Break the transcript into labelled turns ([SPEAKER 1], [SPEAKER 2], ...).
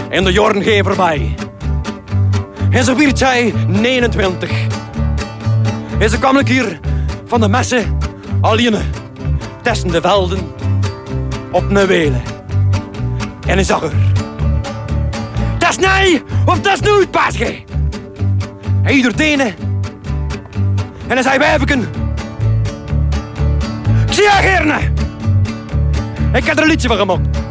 [SPEAKER 1] En de jaren gaan voorbij. En zo werd zij 29. En ze kwam ik hier van de messen alleen tussen de velden op een welen. En hij zag haar. Dat is nee of dat is nooit, paasje. Hij doet tenen. En hij zei, wijfeken. Ik zie je gerne. Ik heb er een liedje van gemaakt.